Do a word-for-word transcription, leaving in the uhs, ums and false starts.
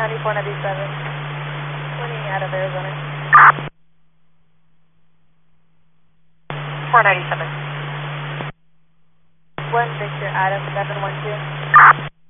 County, four ninety-seven, twenty out of Arizona. four ninety-seven. one Victor Adam, seven one two.